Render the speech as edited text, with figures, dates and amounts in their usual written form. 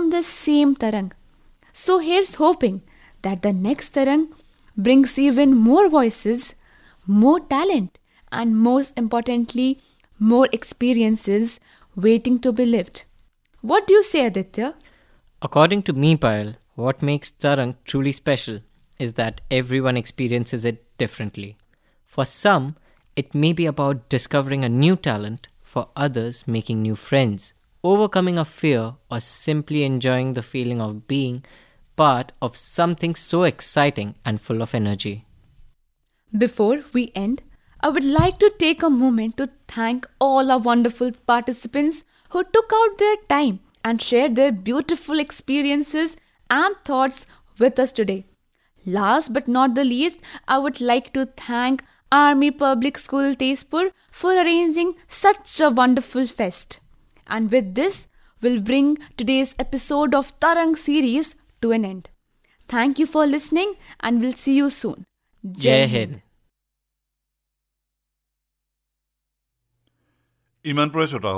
on the same Tarang. So here's hoping that the next Tarang brings even more voices, more talent, and most importantly, more experiences waiting to be lived. What do you say, Aditya? According to me, Payal, what makes Tarang truly special is that everyone experiences it differently. For some, it may be about discovering a new talent, for others, making new friends, overcoming a fear, or simply enjoying the feeling of being part of something so exciting and full of energy. Before we end, I would like to take a moment to thank all our wonderful participants who took out their time and shared their beautiful experiences and thoughts with us today. Last but not the least, I would like to thank Army Public School Tezpur for arranging such a wonderful fest. And with this, we'll bring today's episode of Tarang series to an end. Thank you for listening and we'll see you soon. Jai Hind. ইমান পৰে শ্ৰোতা